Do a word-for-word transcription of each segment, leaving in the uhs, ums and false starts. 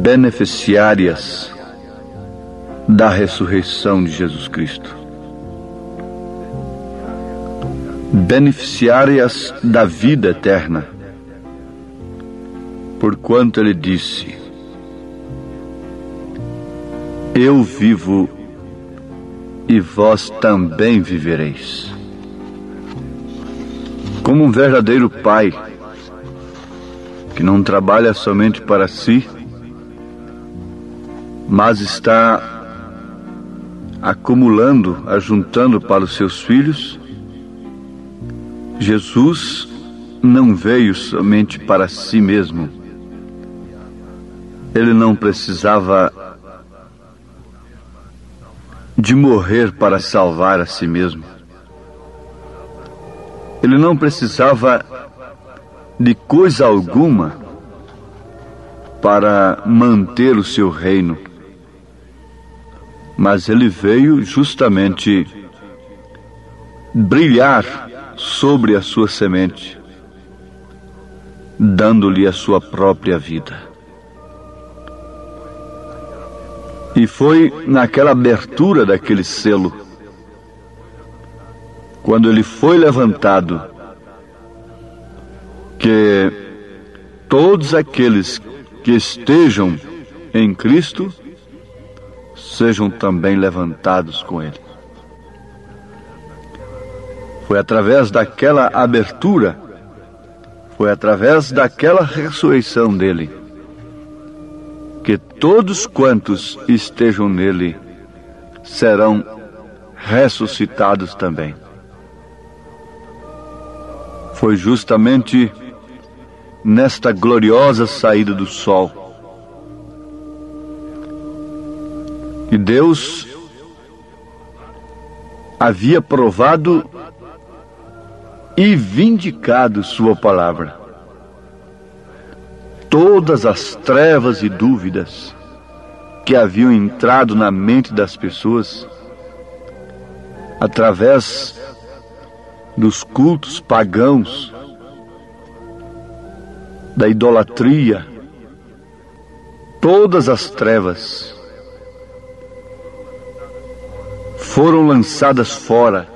beneficiárias da ressurreição de Jesus Cristo, beneficiárias da vida eterna, porquanto ele disse: eu vivo e vós também vivereis. Como um verdadeiro pai, que não trabalha somente para si, mas está acumulando, ajuntando para os seus filhos, Jesus não veio somente para si mesmo. Ele não precisava de morrer para salvar a si mesmo. Ele não precisava de coisa alguma para manter o seu reino, mas ele veio justamente brilhar sobre a sua semente, dando-lhe a sua própria vida. E foi naquela abertura daquele selo, quando ele foi levantado, que todos aqueles que estejam em Cristo sejam também levantados com ele. Foi através daquela abertura, foi através daquela ressurreição dele, que todos quantos estejam nele serão ressuscitados também. Foi justamente nesta gloriosa saída do sol que Deus havia provado e vindicado sua palavra. Todas as trevas e dúvidas que haviam entrado na mente das pessoas através dos cultos pagãos, da idolatria, todas as trevas foram lançadas fora,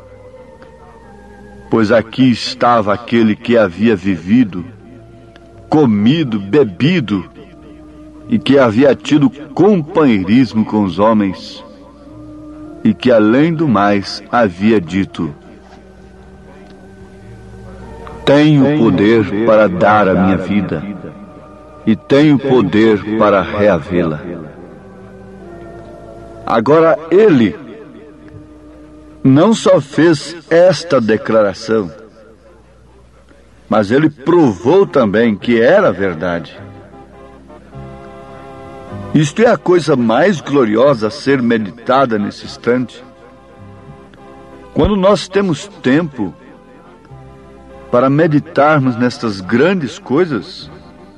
pois aqui estava aquele que havia vivido, comido, bebido, e que havia tido companheirismo com os homens, e que além do mais havia dito: tenho poder para dar a minha vida, e tenho poder para reavê-la. Agora ele não só fez esta declaração, mas ele provou também que era verdade. Isto é a coisa mais gloriosa a ser meditada nesse instante. Quando nós temos tempo para meditarmos nestas grandes coisas,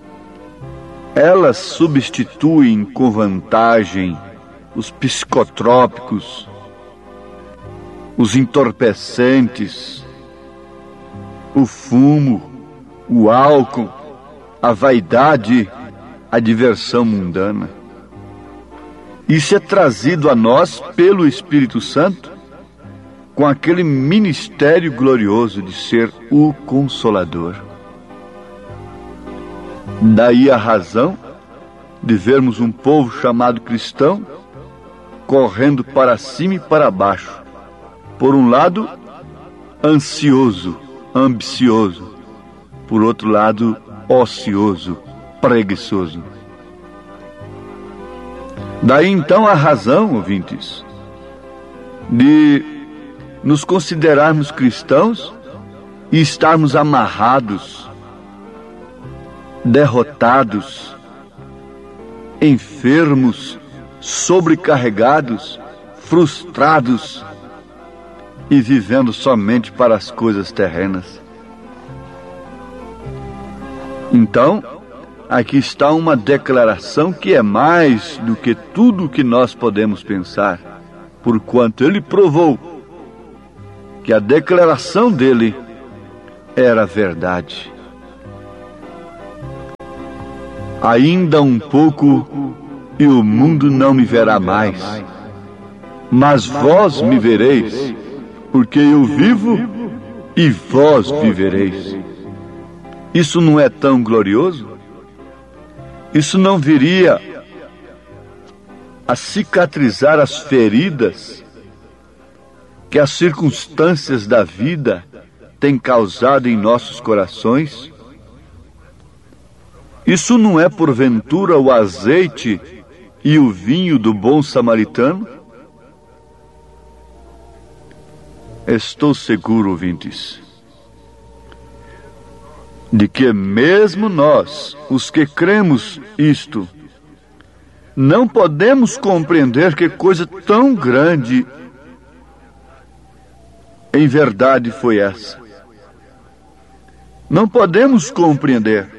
elas substituem com vantagem os psicotrópicos, os entorpecentes, o fumo, o álcool, a vaidade, a diversão mundana. Isso é trazido a nós pelo Espírito Santo, com aquele ministério glorioso de ser o Consolador. Daí a razão de vermos um povo chamado cristão correndo para cima e para baixo, por um lado ansioso, ambicioso, por outro lado ocioso, preguiçoso. Daí então a razão, ouvintes, de nos considerarmos cristãos e estarmos amarrados, derrotados, enfermos, sobrecarregados, frustrados e vivendo somente para as coisas terrenas. Então, aqui está uma declaração que é mais do que tudo o que nós podemos pensar, porquanto ele provou que a declaração dele era verdade. Ainda um pouco e o mundo não me verá mais, mas vós me vereis, porque eu vivo e vós vivereis. Isso não é tão glorioso? Isso não viria a cicatrizar as feridas que as circunstâncias da vida têm causado em nossos corações? Isso não é porventura o azeite e o vinho do bom samaritano? Estou seguro, ouvintes, de que mesmo nós, os que cremos isto, não podemos compreender que coisa tão grande em verdade foi essa. Não podemos compreender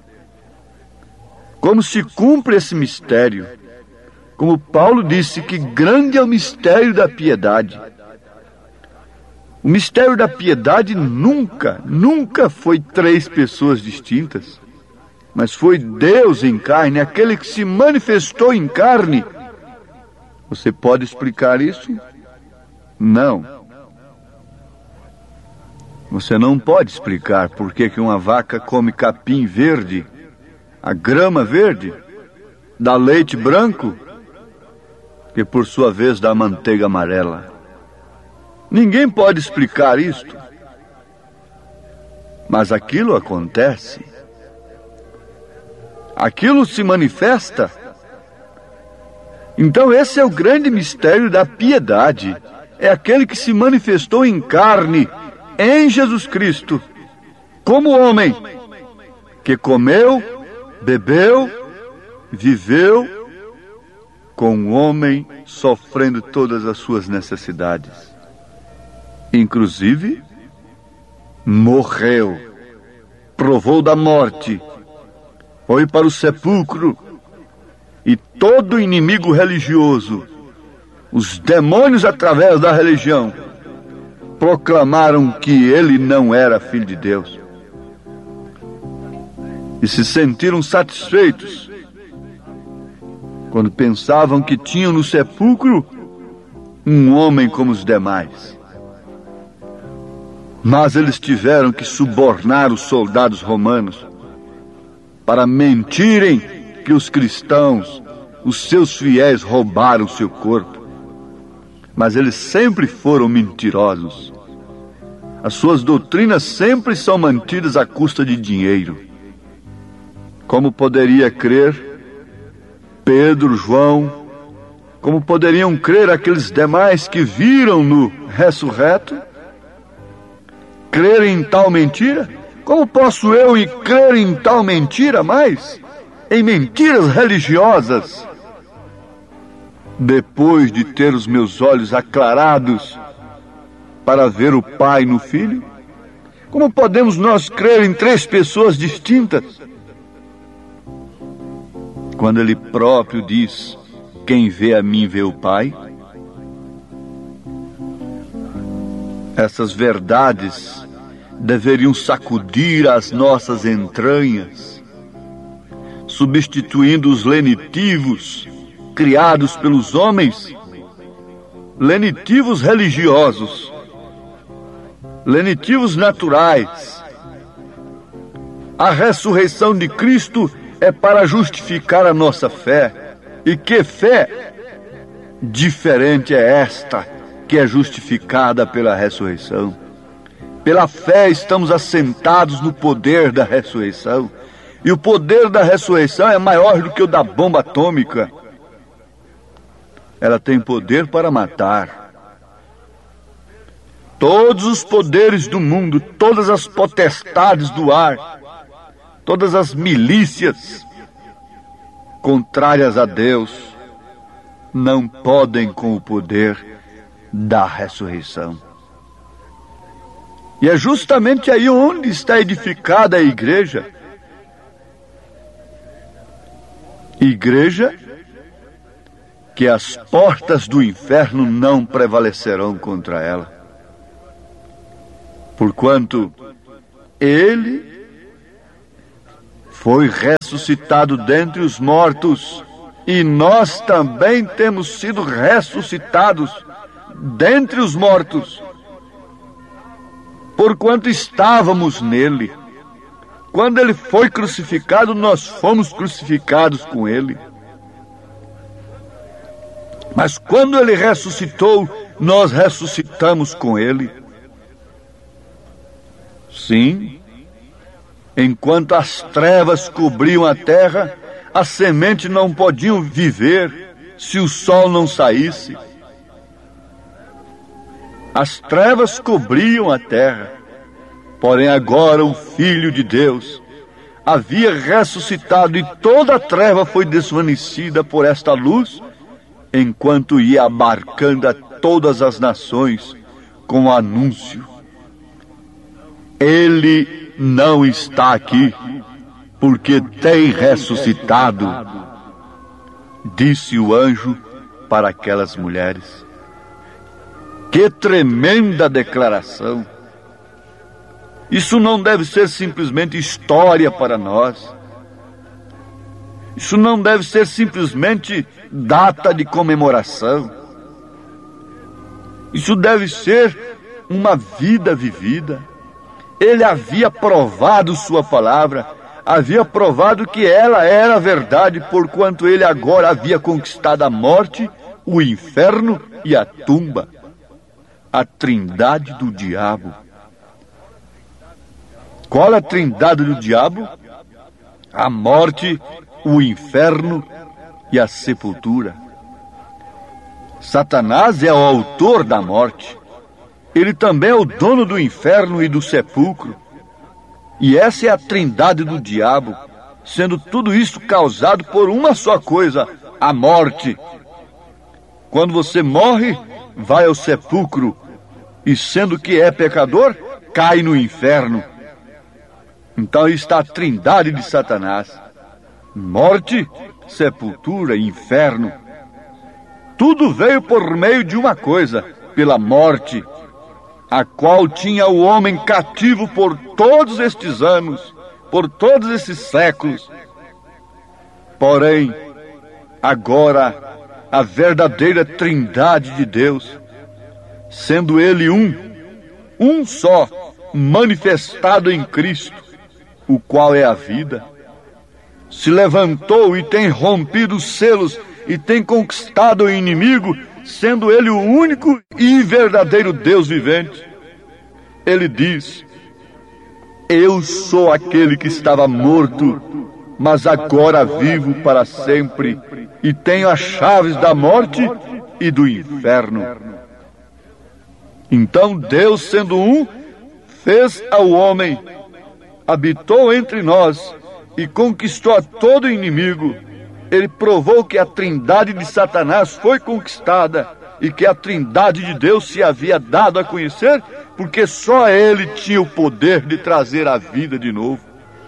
como se cumpre esse mistério. Como Paulo disse, que grande é o mistério da piedade. O mistério da piedade nunca, nunca foi três pessoas distintas, mas foi Deus em carne, aquele que se manifestou em carne. Você pode explicar isso? Não. Você não pode explicar por que que uma vaca come capim verde, a grama verde, dá leite branco, que por sua vez dá manteiga amarela. Ninguém pode explicar isto. Mas aquilo acontece. Aquilo se manifesta. Então esse é o grande mistério da piedade. É aquele que se manifestou em carne, em Jesus Cristo, como homem, que comeu, bebeu, viveu com um homem sofrendo todas as suas necessidades. Inclusive, morreu, provou da morte, foi para o sepulcro, e todo inimigo religioso, os demônios através da religião, proclamaram que ele não era filho de Deus. E se sentiram satisfeitos quando pensavam que tinham no sepulcro um homem como os demais. Mas eles tiveram que subornar os soldados romanos para mentirem que os cristãos, os seus fiéis, roubaram seu corpo. Mas eles sempre foram mentirosos. As suas doutrinas sempre são mantidas à custa de dinheiro. Como poderia crer Pedro, João, como poderiam crer aqueles demais que viram-no ressurreto? Crer em tal mentira? Como posso eu ir crer em tal mentira mais? Em mentiras religiosas? Depois de ter os meus olhos aclarados para ver o Pai no Filho? Como podemos nós crer em três pessoas distintas? Quando Ele próprio diz, quem vê a mim vê o Pai? Essas verdades deveriam sacudir as nossas entranhas, substituindo os lenitivos criados pelos homens, lenitivos religiosos, lenitivos naturais. A ressurreição de Cristo é para justificar a nossa fé. E que fé diferente é esta que é justificada pela ressurreição? Pela fé estamos assentados no poder da ressurreição. E o poder da ressurreição é maior do que o da bomba atômica. Ela tem poder para matar. Todos os poderes do mundo, todas as potestades do ar, todas as milícias contrárias a Deus, não podem com o poder da ressurreição. E é justamente aí onde está edificada a igreja. Igreja que as portas do inferno não prevalecerão contra ela. Porquanto Ele foi ressuscitado dentre os mortos, e nós também temos sido ressuscitados dentre os mortos, porquanto estávamos nele. Quando ele foi crucificado, nós fomos crucificados com ele. Mas quando ele ressuscitou, nós ressuscitamos com ele. Sim, enquanto as trevas cobriam a terra, as sementes não podiam viver se o sol não saísse. As trevas cobriam a terra, porém agora o Filho de Deus havia ressuscitado e toda a treva foi desvanecida por esta luz, enquanto ia abarcando a todas as nações com o anúncio: ele não está aqui, porque tem ressuscitado, disse o anjo para aquelas mulheres. Que tremenda declaração! Isso não deve ser simplesmente história para nós. Isso não deve ser simplesmente data de comemoração. Isso deve ser uma vida vivida. Ele havia provado sua palavra, havia provado que ela era verdade, porquanto ele agora havia conquistado a morte, o inferno e a tumba, a trindade do diabo. Qual é a trindade do diabo? A morte, o inferno e a sepultura. Satanás é o autor da morte. Ele também é o dono do inferno e do sepulcro. E essa é a trindade do diabo, sendo tudo isso causado por uma só coisa: a morte. Quando você morre, vai ao sepulcro, e sendo que é pecador, cai no inferno. Então aí está a trindade de Satanás: morte, sepultura e inferno. Tudo veio por meio de uma coisa: pela morte, a qual tinha o homem cativo por todos estes anos, por todos esses séculos. Porém, agora, a verdadeira trindade de Deus, sendo ele um, um só, manifestado em Cristo, o qual é a vida, se levantou e tem rompido os selos e tem conquistado o inimigo, sendo ele o único e verdadeiro Deus vivente. Ele diz: eu sou aquele que estava morto, mas agora vivo para sempre, e tenho as chaves da morte e do inferno. Então Deus, sendo um, fez ao homem, habitou entre nós e conquistou a todo inimigo. Ele provou que a trindade de Satanás foi conquistada e que a trindade de Deus se havia dado a conhecer, porque só ele tinha o poder de trazer a vida de novo.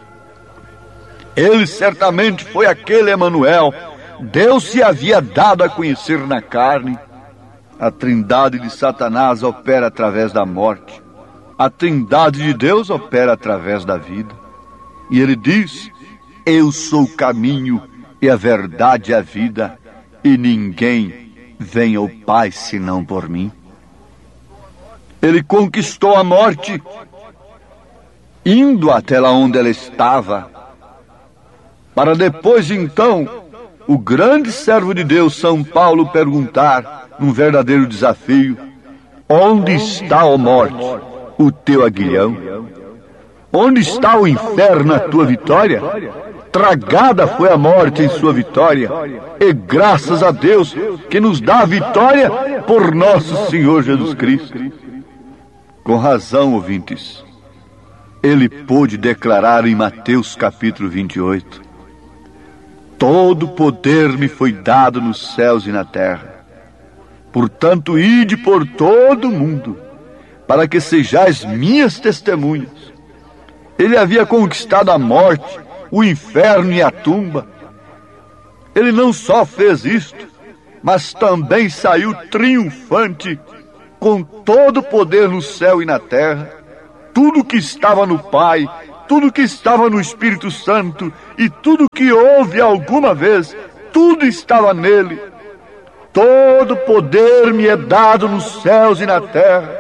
Ele certamente foi aquele Emanuel. Deus se havia dado a conhecer na carne. A trindade de Satanás opera através da morte. A trindade de Deus opera através da vida. E ele diz: eu sou o caminho e a verdade e a vida, e ninguém vem ao Pai senão por mim. Ele conquistou a morte, indo até lá onde ela estava, para depois então o grande servo de Deus, São Paulo, perguntar num verdadeiro desafio: onde está, ó morte, o teu aguilhão? Onde está o inferno, a tua vitória? Tragada foi a morte em sua vitória, e graças a Deus que nos dá a vitória por nosso Senhor Jesus Cristo. Com razão, ouvintes, ele pôde declarar em Mateus capítulo vinte e oito: todo poder me foi dado nos céus e na terra. Portanto, ide por todo o mundo, para que sejais minhas testemunhas. Ele havia conquistado a morte, o inferno e a tumba. Ele não só fez isto, mas também saiu triunfante, com todo o poder no céu e na terra. Tudo que estava no Pai, tudo que estava no Espírito Santo e tudo que houve alguma vez, tudo estava nele. Todo poder me é dado nos céus e na terra.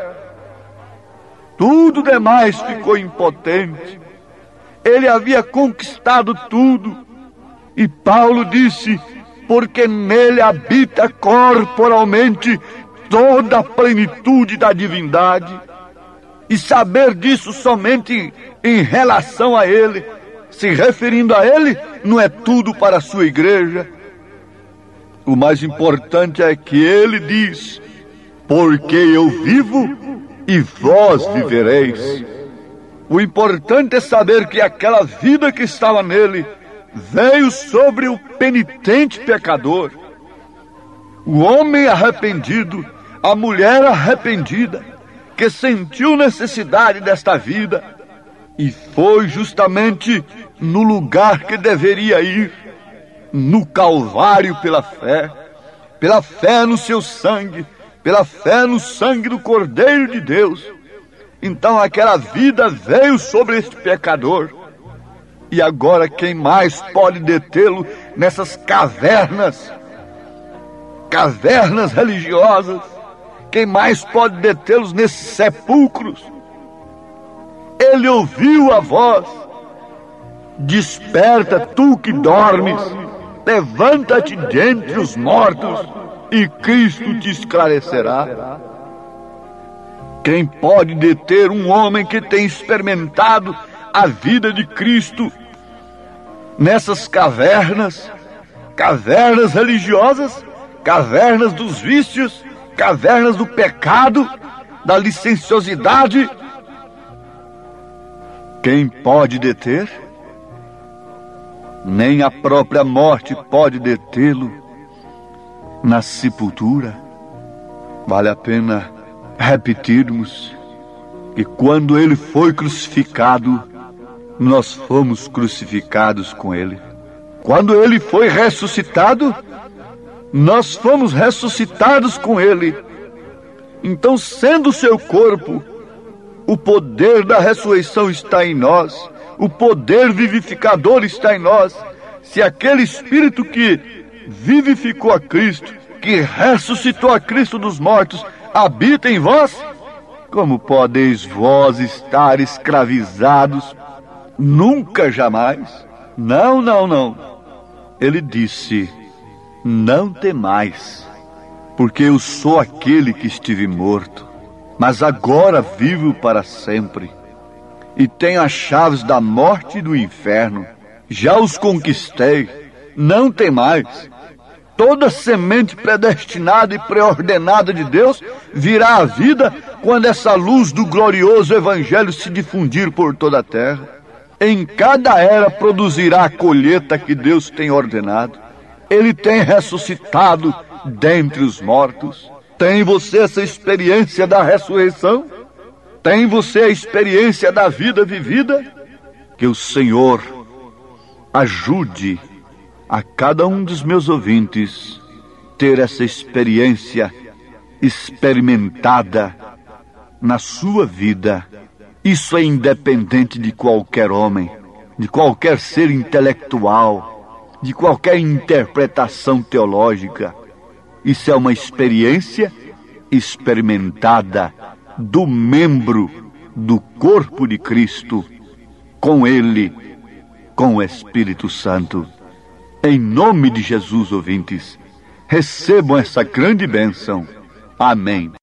Tudo demais ficou impotente. Ele havia conquistado tudo. E Paulo disse, porque nele habita corporalmente toda a plenitude da divindade. E saber disso somente em relação a ele, se referindo a ele, não é tudo para a sua igreja. O mais importante é que ele diz, porque eu vivo e vós vivereis. O importante é saber que aquela vida que estava nele veio sobre o penitente pecador, o homem arrependido, a mulher arrependida, que sentiu necessidade desta vida e foi justamente no lugar que deveria ir, no Calvário, pela fé, pela fé no seu sangue, pela fé no sangue do Cordeiro de Deus. Então aquela vida veio sobre este pecador. E agora quem mais pode detê-lo nessas cavernas, cavernas religiosas? Quem mais pode detê-los nesses sepulcros? Ele ouviu a voz, desperta tu que dormes, levanta-te dentre os mortos e Cristo te esclarecerá. Quem pode deter um homem que tem experimentado a vida de Cristo nessas cavernas, cavernas religiosas, cavernas dos vícios, cavernas do pecado, da licenciosidade? Quem pode deter? Nem a própria morte pode detê-lo na sepultura. Vale a pena repetirmos que quando ele foi crucificado, nós fomos crucificados com ele. Quando ele foi ressuscitado, nós fomos ressuscitados com ele. Então, sendo o seu corpo, o poder da ressurreição está em nós, o poder vivificador está em nós. Se aquele Espírito que vivificou a Cristo, que ressuscitou a Cristo dos mortos, habita em vós, como podeis vós estar escravizados? Nunca, jamais. Não, não, não. Ele disse, não temais, porque eu sou aquele que estive morto, mas agora vivo para sempre, e tenho as chaves da morte e do inferno. Já os conquistei, não temais. Toda semente predestinada e preordenada de Deus virá à vida quando essa luz do glorioso Evangelho se difundir por toda a terra. Em cada era produzirá a colheita que Deus tem ordenado. Ele tem ressuscitado dentre os mortos. Tem você essa experiência da ressurreição? Tem você a experiência da vida vivida? Que o Senhor ajude a cada um dos meus ouvintes ter essa experiência experimentada na sua vida. Isso é independente de qualquer homem, de qualquer ser intelectual, de qualquer interpretação teológica. Isso é uma experiência experimentada do membro do corpo de Cristo, com Ele, com o Espírito Santo. Em nome de Jesus, ouvintes, recebam essa grande bênção. Amém.